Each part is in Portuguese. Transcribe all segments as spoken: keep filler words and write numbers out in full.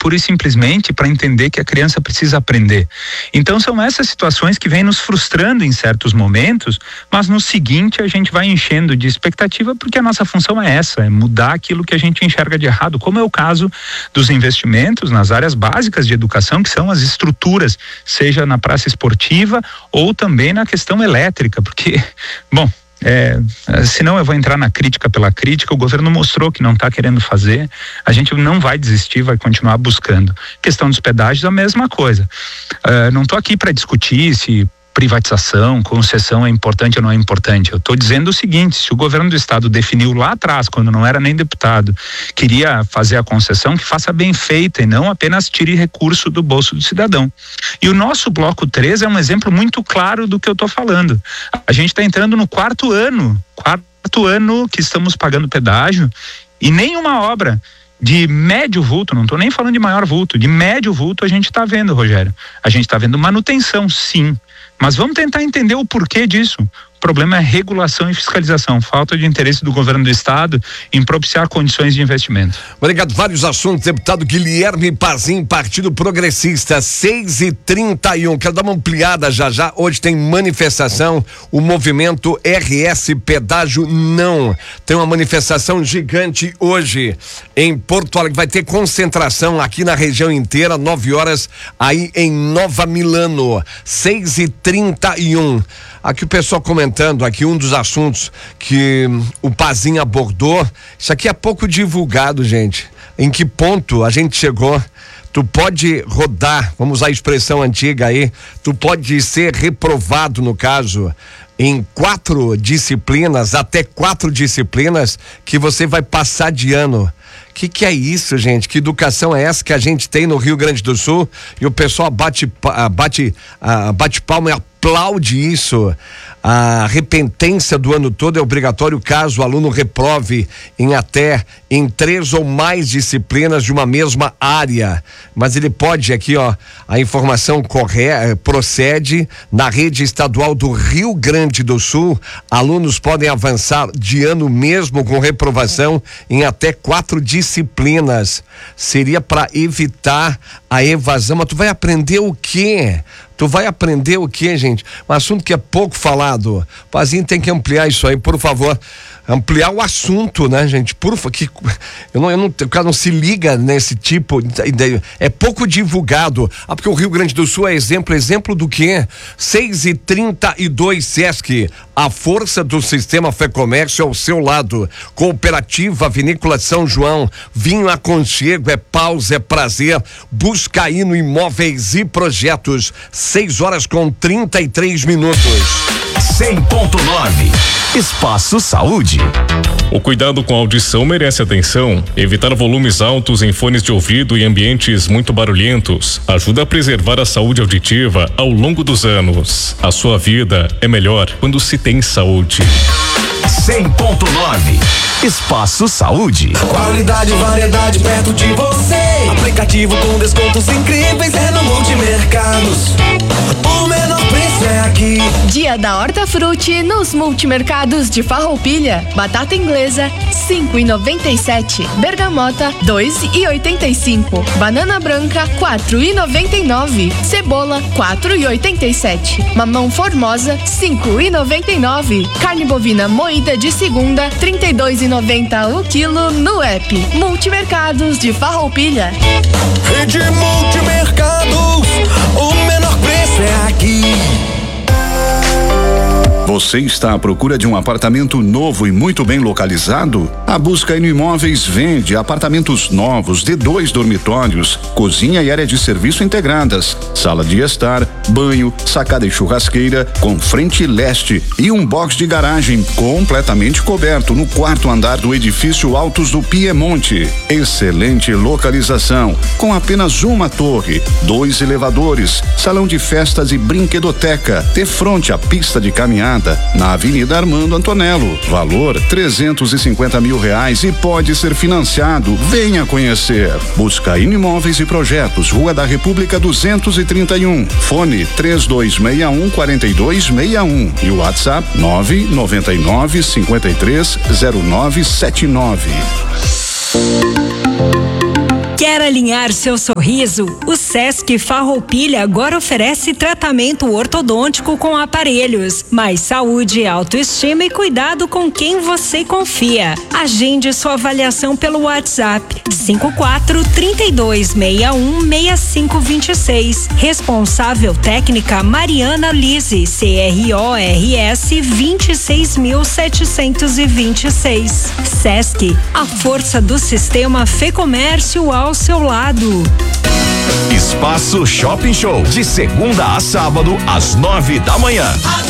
pura e simplesmente para entender que a criança precisa aprender. Então são essas situações que vêm nos frustrando em certos momentos, mas no seguinte a gente vai enchendo de expectativa, porque a nossa função é essa, é mudar aquilo que a gente enxerga de errado, como é o caso dos investimentos nas áreas básicas de educação, que são as estruturas, seja na praça esportiva ou também na questão elétrica, porque, bom, É, senão eu vou entrar na crítica pela crítica. O governo mostrou que não está querendo fazer, a gente não vai desistir, vai continuar buscando. Questão dos pedágios, a mesma coisa. Uh, não estou aqui para discutir se privatização, concessão é importante ou não é importante. Eu estou dizendo o seguinte: se o governo do estado definiu lá atrás, quando não era nem deputado, queria fazer a concessão, que faça bem feita e não apenas tire recurso do bolso do cidadão. E o nosso bloco três é um exemplo muito claro do que eu estou falando. A gente está entrando no quarto ano, quarto ano que estamos pagando pedágio, e nenhuma obra de médio vulto, não estou nem falando de maior vulto, de médio vulto a gente está vendo, Rogério. A gente está vendo manutenção, sim. Mas vamos tentar entender o porquê disso. O problema é regulação e fiscalização, falta de interesse do governo do estado em propiciar condições de investimento. Obrigado. Vários assuntos, deputado Guilherme Pazin, Partido Progressista, seis e trinta e um. Quero dar uma ampliada já já. Hoje tem manifestação, o movimento R S Pedágio Não. Tem uma manifestação gigante hoje em Porto Alegre. Vai ter concentração aqui na região inteira, nove horas, aí em Nova Milano. seis e trinta e um. Aqui o pessoal comentando aqui um dos assuntos que o Pazin abordou. Isso aqui é pouco divulgado, gente. Em que ponto a gente chegou? Tu pode rodar, vamos usar a expressão antiga aí, tu pode ser reprovado, no caso, em quatro disciplinas, até quatro disciplinas, que você vai passar de ano. Que que é isso, gente? Que educação é essa que a gente tem no Rio Grande do Sul? E o pessoal bate, bate, bate palma e aplaude isso. A repetência do ano todo é obrigatório caso o aluno reprove em até em três ou mais disciplinas de uma mesma área. Mas ele pode aqui, ó, a informação corre, procede na rede estadual do Rio Grande do Sul. Alunos podem avançar de ano mesmo com reprovação em até quatro disciplinas. Seria para evitar a evasão. Mas tu vai aprender o quê? Tu vai aprender o quê, gente? Um assunto que é pouco falado. Pazin tem que ampliar isso aí, por favor. Ampliar o assunto, né, gente? Por favor, que eu não, eu não, o cara não se liga nesse tipo de ideia. É pouco divulgado. Ah, porque o Rio Grande do Sul é exemplo, exemplo do quê? seis e trinta e dois, Sesc. A força do sistema Fé Comércio ao seu lado. Cooperativa Vinícola São João. Vinho aconchego, é pausa, é prazer. Buscaíno Imóveis e Projetos. seis horas com trinta e três minutos. cem ponto nove. Espaço Saúde. O cuidado com a audição merece atenção. Evitar volumes altos em fones de ouvido e ambientes muito barulhentos ajuda a preservar a saúde auditiva ao longo dos anos. A sua vida é melhor quando se tem saúde. cem ponto nove. Espaço Saúde. Qualidade e variedade perto de você. Aplicativo com descontos incríveis é no Multimercados. O menor preço é aqui. Dia da Hortafruti nos Multimercados de Farroupilha. Batata inglesa cinco e noventa e sete. Bergamota dois e oitenta e cinco. Banana branca quatro e noventa e nove. Cebola quatro e oitenta e sete. Mamão formosa cinco e noventa e nove. Carne bovina moída de segunda trinta e dois e noventa o quilo no app. Multimercados de Farroupilha. Rede Multimercados, o menor preço é aqui. Você está à procura de um apartamento novo e muito bem localizado? A Buscaíno Imóveis vende apartamentos novos de dois dormitórios, cozinha e área de serviço integradas, sala de estar, banho, sacada e churrasqueira com frente leste e um box de garagem completamente coberto no quarto andar do edifício Altos do Piemonte. Excelente localização, com apenas uma torre, dois elevadores, salão de festas e brinquedoteca, de frente à pista de caminhada, na Avenida Armando Antonello. Valor trezentos e cinquenta mil reais e pode ser financiado. Venha conhecer. Buscaíno Imóveis e Projetos, Rua da República duzentos e trinta e um. Fone três dois seis um, quatro dois seis um e o WhatsApp nove nove nove, cinco três, zero nove sete nove. Quer alinhar seu sorriso? O Sesc Farroupilha agora oferece tratamento ortodôntico com aparelhos, mais saúde, autoestima e cuidado com quem você confia. Agende sua avaliação pelo WhatsApp cinco quatro, três dois seis um, seis cinco dois seis. Responsável técnica Mariana Lise, C R O R S vinte e seis mil setecentos e vinte e seis. Sesc, a força do sistema Fê Comércio ao seu lado. Espaço Shopping Show, de segunda a sábado, às nove da manhã.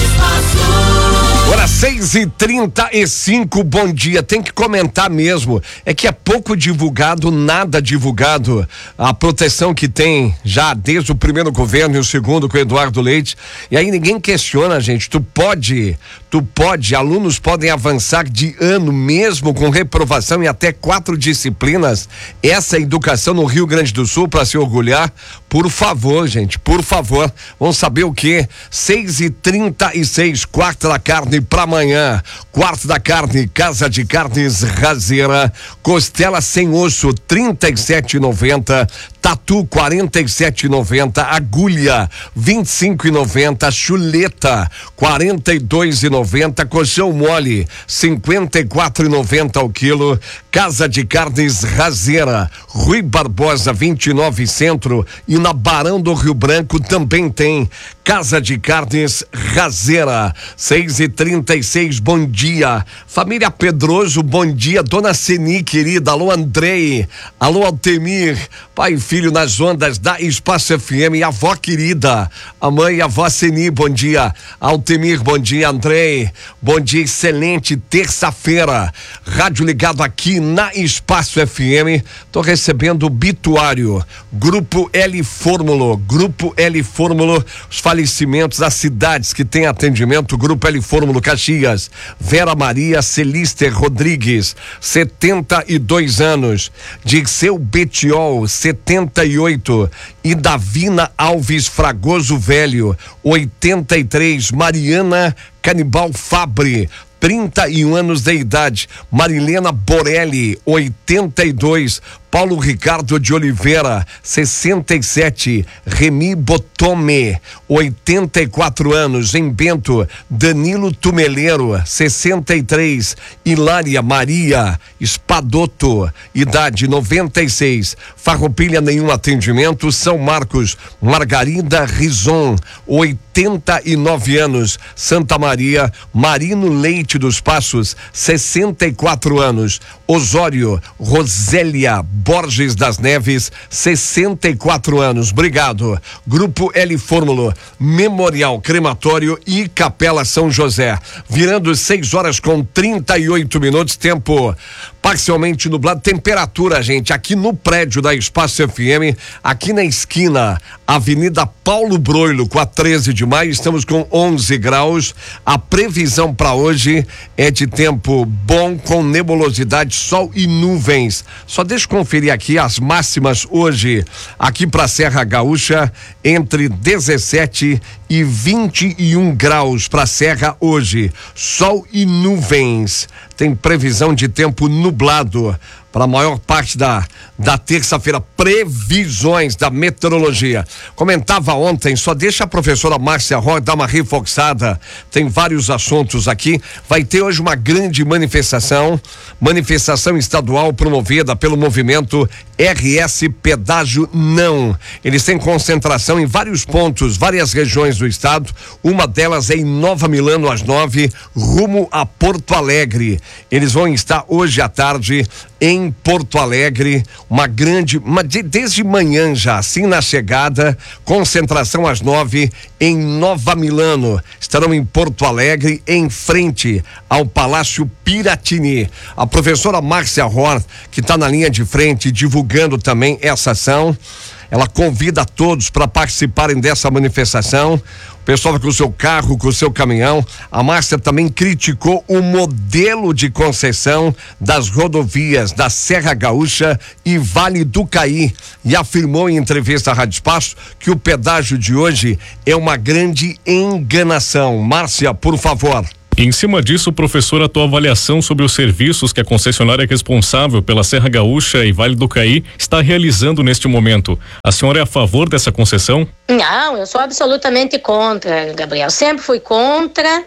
Agora seis e trinta e cinco, bom dia. Tem que comentar mesmo. É que é pouco divulgado, nada divulgado. A proteção que tem já desde o primeiro governo e o segundo com o Eduardo Leite. E aí ninguém questiona, gente. Tu pode, tu pode, alunos podem avançar de ano mesmo com reprovação em até quatro disciplinas. Essa educação no Rio Grande do Sul para se orgulhar. Por favor, gente, por favor. Vamos saber o quê? seis e trinta e seis, quarta da carne para amanhã. Quarto da carne, Casa de Carnes Razeira. Costela sem osso, trinta e sete e noventa. Tatu, quarenta e sete e noventa. Agulha, vinte e cinco e noventa. Chuleta, quarenta e dois e noventa. Colchão mole, cinquenta e quatro e noventa ao quilo. Casa de Carnes Razeira, Rui Barbosa, vinte e nove Centro, e na Barão do Rio Branco também tem Casa de Carnes Razeira. seis e trinta e seis, bom dia. Família Pedroso, bom dia. Dona Seni, querida. Alô, Andrei. Alô, Altemir. Pai e filho nas ondas da Espaço F M. E a avó querida, a mãe e a avó Seni, bom dia. Altemir, bom dia. Andrei, bom dia. Excelente terça-feira. Rádio ligado aqui na Espaço F M. Tô recebendo o Bituário. Grupo L Fórmulo. Grupo L Fórmulo. Os falecimentos das cidades que tem atendimento. Grupo L Fórmulo Caxias. Vera Maria Celister Rodrigues, setenta e dois anos. Dirceu Betiol, setenta e oito. E Davina Alves Fragoso Velho, oitenta e três. Mariana Canibal Fabre, trinta e um anos de idade. Marilena Borelli, oitenta e dois. Paulo Ricardo de Oliveira, sessenta e sete. Remi Botome, oitenta e quatro anos. Em Bento, Danilo Tumeleiro, sessenta e três. Hilária Maria Espadoto, idade noventa e seis. Farroupilha, nenhum atendimento. São Marcos, Margarida Rison, oitenta e nove anos. Santa Maria, Marino Leite dos Passos, sessenta e quatro anos. Osório, Rosélia Borges das Neves, sessenta e quatro anos. Obrigado. Grupo L Fórmulo, Memorial Crematório e Capela São José. Virando seis horas com trinta e oito minutos, tempo parcialmente nublado. Temperatura, gente, aqui no prédio da Espaço F M, aqui na esquina, Avenida Paulo Broilo, com a treze de maio, estamos com onze graus. A previsão para hoje é de tempo bom, com nebulosidade, sol e nuvens. Só deixa eu conferir aqui as máximas hoje, aqui para Serra Gaúcha, entre dezessete e vinte e um graus para Serra hoje. Sol e nuvens. Tem previsão de tempo nublado para a maior parte da, da terça-feira. Previsões da meteorologia. Comentava ontem, só deixa a professora Márcia Roy dar uma reforçada. Tem vários assuntos aqui. Vai ter hoje uma grande manifestação, manifestação estadual promovida pelo movimento R S Pedágio Não. Eles têm concentração em vários pontos, várias regiões do estado. Uma delas é em Nova Milano, às nove, rumo a Porto Alegre. Eles vão estar hoje à tarde em Porto Alegre, uma grande, uma, de, desde manhã já, assim na chegada, concentração às nove em Nova Milano. Estarão em Porto Alegre, em frente ao Palácio Piratini. A professora Márcia Rohr, que está na linha de frente, divulgando também essa ação, ela convida a todos para participarem dessa manifestação. O pessoal vai com o seu carro, com o seu caminhão. A Márcia também criticou o modelo de concessão das rodovias da Serra Gaúcha e Vale do Caí e afirmou em entrevista à Rádio Espaço que o pedágio de hoje é uma grande enganação. Márcia, por favor. E em cima disso, professor, a tua avaliação sobre os serviços que a concessionária responsável pela Serra Gaúcha e Vale do Caí está realizando neste momento. A senhora é a favor dessa concessão? Não, eu sou absolutamente contra, Gabriel. Sempre fui contra.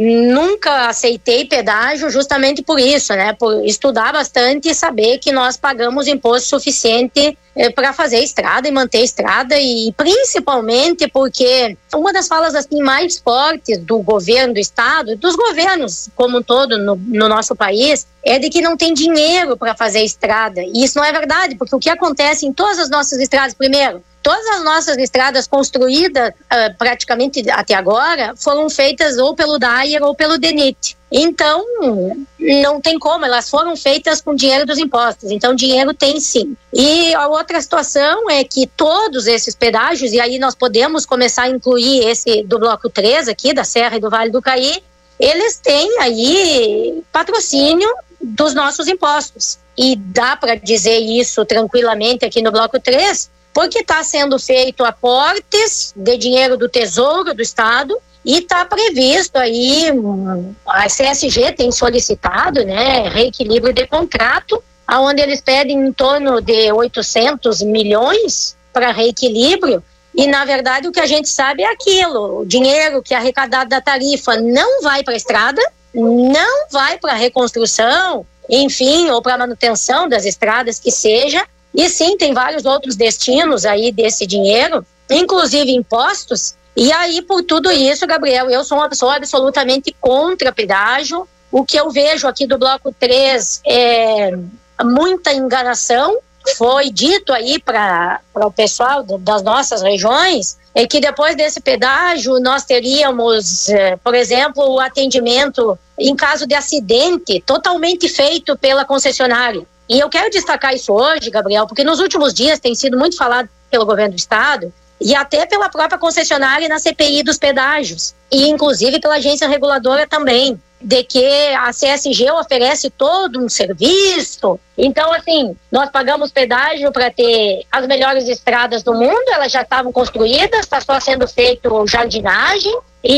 Nunca aceitei pedágio justamente por isso, né? Por estudar bastante e saber que nós pagamos imposto suficiente eh, para fazer estrada e manter estrada, e principalmente porque uma das falas assim mais fortes do governo do estado, dos governos como um todo no, no nosso país, é de que não tem dinheiro para fazer estrada. E isso não é verdade, porque o que acontece em todas as nossas estradas, primeiro, todas as nossas estradas construídas uh, praticamente até agora foram feitas ou pelo Dyer ou pelo DENIT. Então, não tem como, elas foram feitas com dinheiro dos impostos. Então, dinheiro tem sim. E a outra situação é que todos esses pedágios, e aí nós podemos começar a incluir esse do bloco três aqui, da Serra e do Vale do Caí, eles têm aí patrocínio dos nossos impostos. E dá para dizer isso tranquilamente aqui no bloco três, porque está sendo feito aportes de dinheiro do Tesouro do Estado e está previsto aí, a C S G tem solicitado, né, reequilíbrio de contrato, onde eles pedem em torno de oitocentos milhões para reequilíbrio, e na verdade o que a gente sabe é aquilo, o dinheiro que é arrecadado da tarifa não vai para a estrada, não vai para a reconstrução, enfim, ou para a manutenção das estradas que seja. E sim, tem vários outros destinos aí desse dinheiro, inclusive impostos. E aí, por tudo isso, Gabriel, eu sou uma pessoa absolutamente contra pedágio. O que eu vejo aqui do bloco três é muita enganação. Foi dito aí para o pessoal das nossas regiões é que depois desse pedágio nós teríamos, eh, por exemplo, o atendimento em caso de acidente totalmente feito pela concessionária. E eu quero destacar isso hoje, Gabriel, porque nos últimos dias tem sido muito falado pelo governo do estado e até pela própria concessionária na C P I dos pedágios, e inclusive pela agência reguladora também, de que a C S G oferece todo um serviço. Então, assim, nós pagamos pedágio para ter as melhores estradas do mundo, elas já estavam construídas, está só sendo feito jardinagem.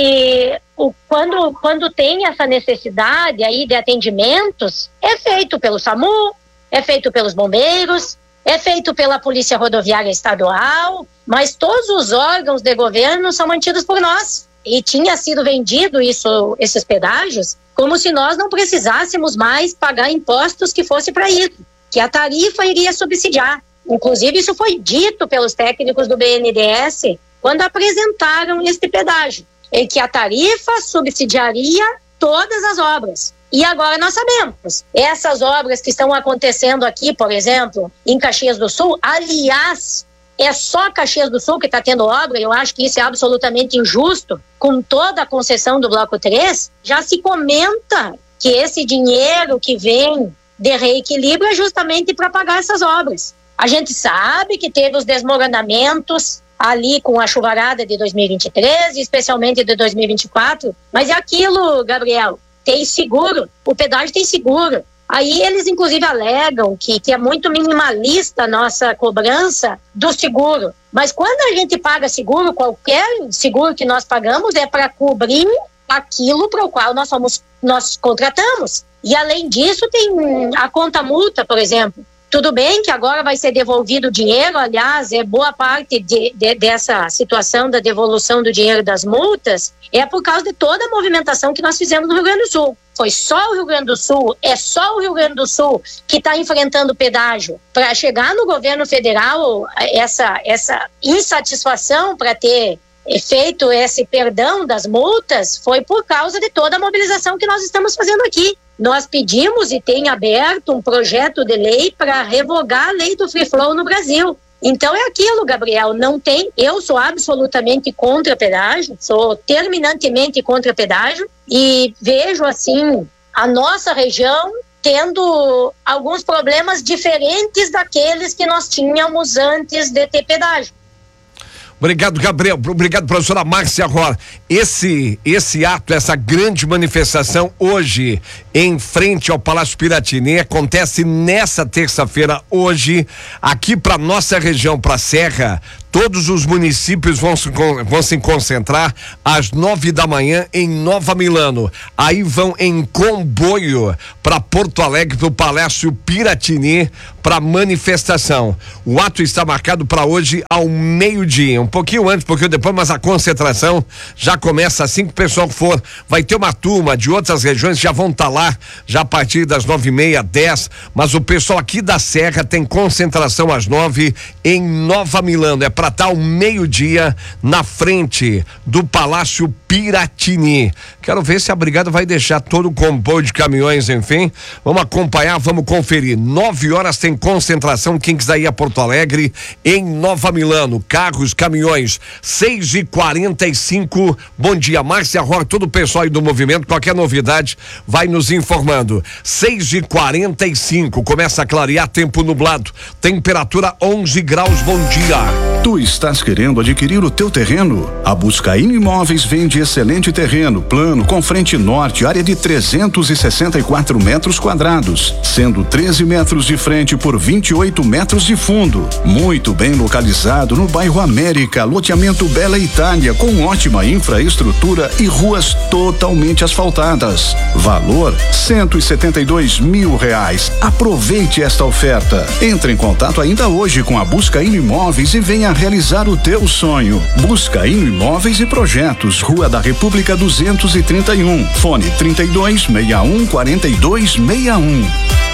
E o, quando, quando tem essa necessidade aí de atendimentos, é feito pelo SAMU, é feito pelos bombeiros, é feito pela Polícia Rodoviária Estadual, mas todos os órgãos de governo são mantidos por nós. E tinha sido vendido isso, esses pedágios, como se nós não precisássemos mais pagar impostos que fosse para isso, que a tarifa iria subsidiar. Inclusive, isso foi dito pelos técnicos do B N D E S quando apresentaram este pedágio, em que a tarifa subsidiaria todas as obras. E agora nós sabemos, essas obras que estão acontecendo aqui, por exemplo, em Caxias do Sul, aliás, é só Caxias do Sul que está tendo obra, eu acho que isso é absolutamente injusto, com toda a concessão do bloco três, já se comenta que esse dinheiro que vem de reequilíbrio é justamente para pagar essas obras. A gente sabe que teve os desmoronamentos ali com a chuvarada de dois mil e vinte e três, especialmente de dois mil e vinte e quatro, mas é aquilo, Gabriel, tem seguro, o pedágio tem seguro. Aí eles inclusive alegam que, que é muito minimalista a nossa cobrança do seguro, mas quando a gente paga seguro, qualquer seguro que nós pagamos é para cobrir aquilo para o qual nós, somos, nós contratamos. E além disso tem a conta multa, por exemplo. Tudo bem que agora vai ser devolvido o dinheiro, aliás, é boa parte de, de, dessa situação da devolução do dinheiro das multas é por causa de toda a movimentação que nós fizemos no Rio Grande do Sul. Foi só o Rio Grande do Sul, é só o Rio Grande do Sul que está enfrentando pedágio. Para chegar no governo federal, essa, essa insatisfação para ter feito esse perdão das multas foi por causa de toda a mobilização que nós estamos fazendo aqui. Nós pedimos e tem aberto um projeto de lei para revogar a lei do free flow no Brasil. Então é aquilo, Gabriel, não tem, eu sou absolutamente contra pedágio, sou terminantemente contra pedágio e vejo assim a nossa região tendo alguns problemas diferentes daqueles que nós tínhamos antes de ter pedágio. Obrigado, Gabriel. Obrigado, professora Márcia Rohr. Esse, esse ato, essa grande manifestação hoje em frente ao Palácio Piratini acontece nessa terça-feira hoje, aqui para nossa região, para a Serra. Todos os municípios vão se, vão se concentrar às nove da manhã em Nova Milano. Aí vão em comboio para Porto Alegre, para o Palácio Piratini, para manifestação. O ato está marcado para hoje ao meio-dia, um pouquinho antes, um pouquinho depois, mas a concentração já começa assim que o pessoal for. Vai ter uma turma de outras regiões, já vão estar lá, já a partir das nove e meia, dez, mas o pessoal aqui da Serra tem concentração às nove em Nova Milano. É para estar ao meio-dia na frente do Palácio Piratini. Quero ver se a brigada vai deixar todo o comboio de caminhões, enfim. Vamos acompanhar, vamos conferir. Nove horas tem concentração, quem quiser ir a Porto Alegre, em Nova Milano. Carros, caminhões, seis e quarenta e cinco. Bom dia, Márcia Rocha, todo o pessoal aí do movimento. Qualquer novidade vai nos informando. seis e quarenta e cinco. Começa a clarear, tempo nublado. Temperatura onze graus. Bom dia. Tu estás querendo adquirir o teu terreno? A Buscaíno Imóveis vende excelente terreno, plano, com frente norte, área de trezentos e sessenta e quatro metros quadrados, sendo treze metros de frente por vinte e oito metros de fundo. Muito bem localizado no bairro América, loteamento Bela Itália, com ótima infraestrutura e ruas totalmente asfaltadas. Valor cento e setenta e dois mil reais. Aproveite esta oferta. Entre em contato ainda hoje com a Buscaíno Imóveis e venha realizar o teu sonho. Buscaíno Imóveis e Projetos, Rua da República duzentos e trinta e um, fone trinta e dois, sessenta e um, quarenta e dois, sessenta e um.